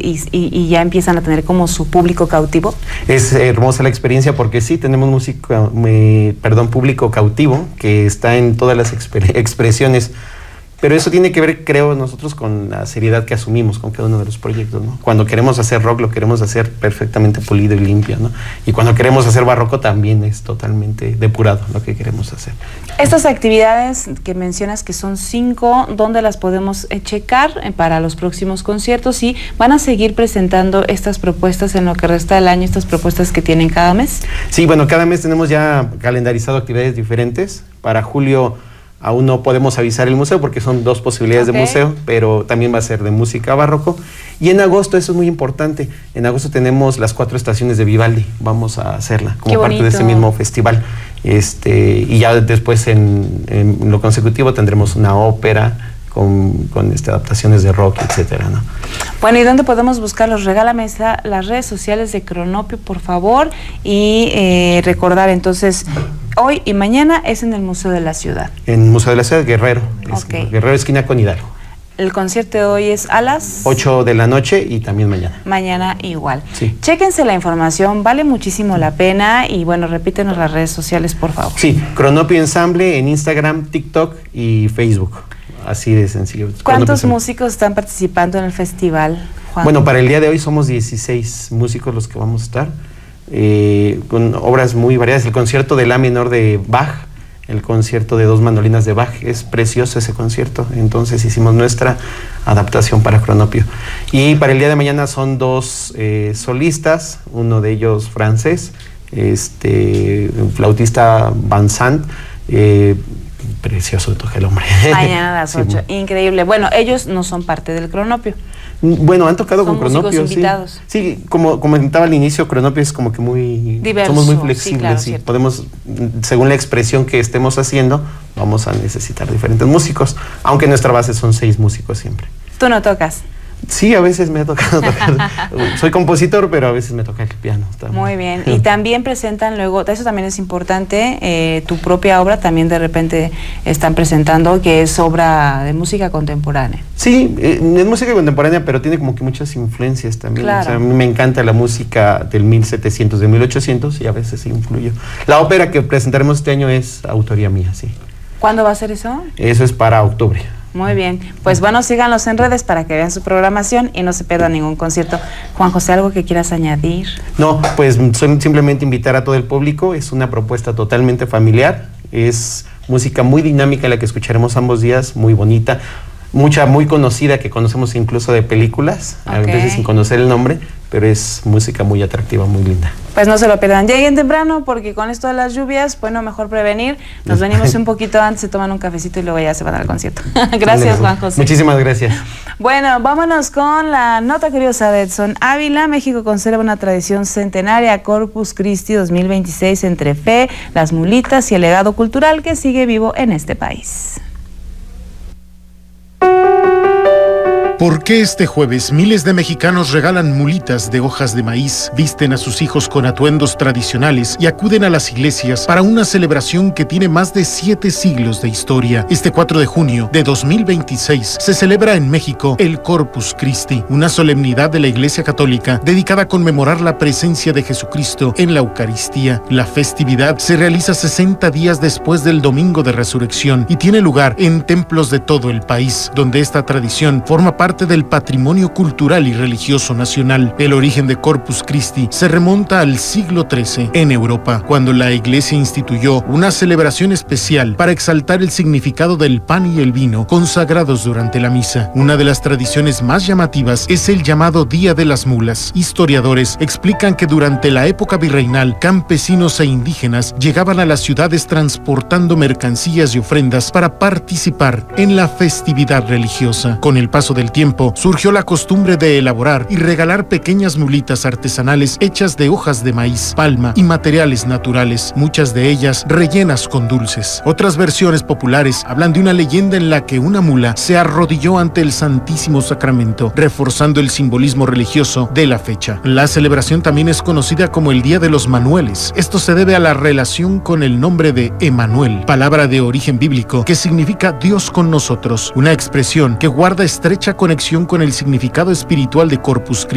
y ya empiezan a tener como su público cautivo? Es hermosa la experiencia porque sí, tenemos público cautivo que está en todas las expresiones. Pero eso tiene que ver, creo, nosotros con la seriedad que asumimos con cada uno de los proyectos, ¿no? Cuando queremos hacer rock, lo queremos hacer perfectamente pulido y limpio, ¿no? Y cuando queremos hacer barroco, también es totalmente depurado lo que queremos hacer. Estas actividades que mencionas, que son 5, ¿dónde las podemos checar para los próximos conciertos? ¿Y van a seguir presentando estas propuestas en lo que resta del año, estas propuestas que tienen cada mes? Sí, bueno, cada mes tenemos ya calendarizado actividades diferentes. Para julio aún no podemos avisar el museo porque son 2 posibilidades de museo, pero también va a ser de música barroco. Y en agosto, eso es muy importante, en agosto tenemos las 4 estaciones de Vivaldi, vamos a hacerla como parte de ese mismo festival. Y ya después en lo consecutivo tendremos una ópera con adaptaciones de rock, etcétera, ¿no? Bueno, ¿y dónde podemos buscarlos? Regálame las redes sociales de Cronopio, por favor, y recordar entonces, hoy y mañana es en el Museo de la Ciudad. En el Museo de la Ciudad, Guerrero, Guerrero esquina con Hidalgo. El concierto de hoy es a las 8 de la noche y también mañana. Mañana igual. Sí. Chéquense la información, vale muchísimo la pena y bueno, repítenos las redes sociales, por favor. Sí, Cronopio Ensamble en Instagram, TikTok y Facebook. Así de sencillo. ¿Cuántos músicos están participando en el festival, Juan? Bueno, para el día de hoy somos 16 músicos los que vamos a estar, con obras muy variadas. El concierto de La menor de Bach, el concierto de 2 mandolinas de Bach, es precioso ese concierto, entonces hicimos nuestra adaptación para Cronopio. Y para el día de mañana son 2 solistas, uno de ellos francés, un flautista Van Sant, precioso toca el hombre. Mañana a las 8, sí. Increíble. Bueno, ellos no son parte del Cronopio. Bueno, han tocado con Cronopio, invitados. Sí, como comentaba al inicio, Cronopio es como que muy diverso, somos muy flexibles, sí, claro, sí. Podemos, según la expresión que estemos haciendo, vamos a necesitar diferentes músicos, aunque nuestra base son 6 músicos siempre. ¿Tú no tocas? Sí, a veces me ha tocado tocar. Soy compositor, pero a veces me toca el piano también. Muy bien. Y también presentan luego, eso también es importante, tu propia obra también de repente están presentando, que es obra de música contemporánea. Sí, es música contemporánea, pero tiene como que muchas influencias también. Claro. O sea, a mí me encanta la música del 1700, de 1800 y a veces influyo. La ópera que presentaremos este año es autoría mía, sí. ¿Cuándo va a ser eso? Eso es para octubre. Muy bien, pues bueno, síganlos en redes para que vean su programación y no se pierdan ningún concierto. Juan José, ¿algo que quieras añadir? No, pues simplemente invitar a todo el público, es una propuesta totalmente familiar, es música muy dinámica la que escucharemos ambos días, muy bonita, muy conocida, que conocemos incluso de películas, a veces sin conocer el nombre, pero es música muy atractiva, muy linda. Pues no se lo pierdan, lleguen temprano porque con esto de las lluvias, bueno, mejor prevenir. Nos venimos un poquito antes, se toman un cafecito y luego ya se van al concierto. Gracias, Juan José. Muchísimas gracias. Bueno, vámonos con la nota curiosa de Edson Ávila. México conserva una tradición centenaria, Corpus Christi 2026, entre fe, las mulitas y el legado cultural que sigue vivo en este país. ¿Por qué este jueves miles de mexicanos regalan mulitas de hojas de maíz, visten a sus hijos con atuendos tradicionales y acuden a las iglesias para una celebración que tiene más de 7 siglos de historia? Este 4 de junio de 2026 se celebra en México el Corpus Christi, una solemnidad de la Iglesia Católica dedicada a conmemorar la presencia de Jesucristo en la Eucaristía. La festividad se realiza 60 días después del Domingo de Resurrección y tiene lugar en templos de todo el país, donde esta tradición forma parte del patrimonio cultural y religioso nacional. El origen de Corpus Christi se remonta al siglo XIII en Europa, cuando la Iglesia instituyó una celebración especial para exaltar el significado del pan y el vino consagrados durante la misa. Una de las tradiciones más llamativas es el llamado Día de las Mulas. Historiadores explican que durante la época virreinal, campesinos e indígenas llegaban a las ciudades transportando mercancías y ofrendas para participar en la festividad religiosa. Con el paso del tiempo, surgió la costumbre de elaborar y regalar pequeñas mulitas artesanales hechas de hojas de maíz, palma y materiales naturales, muchas de ellas rellenas con dulces. Otras versiones populares hablan de una leyenda en la que una mula se arrodilló ante el Santísimo Sacramento, reforzando el simbolismo religioso de la fecha. La celebración también es conocida como el Día de los Manueles. Esto se debe a la relación con el nombre de Emanuel, palabra de origen bíblico que significa Dios con nosotros, una expresión que guarda estrecha conexión con el significado espiritual de Corpus Christi.